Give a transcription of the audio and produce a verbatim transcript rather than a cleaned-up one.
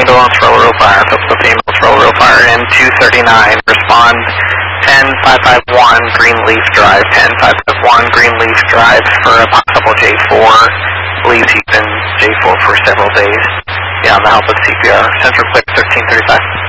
ambulance, Railroad Fire. So the females, Railroad Fire in two thirty-nine. Respond ten five five one Greenleaf Drive. ten five five one Greenleaf Drive for a possible J four. Believes he's been J four for several days. Yeah, on the help with C P R. Central Click thirteen thirty-five.